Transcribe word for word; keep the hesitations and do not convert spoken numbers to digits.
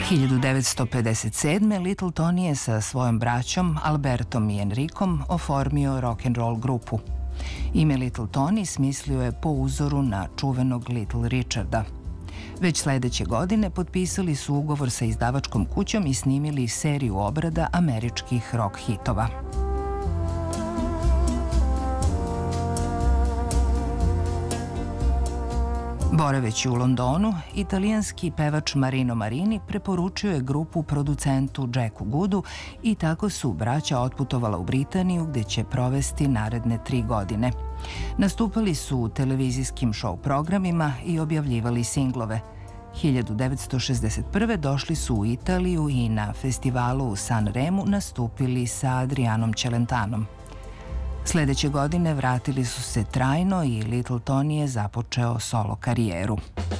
hiljadu devetsto pedeset sedme. Little Tony je sa svojom braćom Albertom i Enricom oformio rock'n'roll grupu. Ime Little Tony smislio je po uzoru na čuvenog Little Richarda. Već sledeće godine potpisali su ugovor sa izdavačkom kućom i snimili seriju obrada američkih rock hitova. Boraveći u Londonu, italijanski pevač Marino Marini preporučio je grupu producentu Jacku Goodu i tako su braća otputovala u Britaniju gde će provesti naredne tri godine. Nastupali su u televizijskim show programima i objavljivali singlove. hiljadu devetsto šezdeset prve. došli su u Italiju i na festivalu u San Remu nastupili sa Adrianom Celentanom. Sledeće godine vratili su se trajno i Little Tony je započeo solo karijeru.